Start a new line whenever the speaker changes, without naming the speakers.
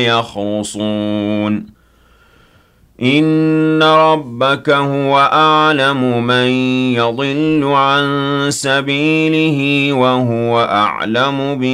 يخرصون إن ربك هو أعلم من يضل عن سبيله وهو أعلم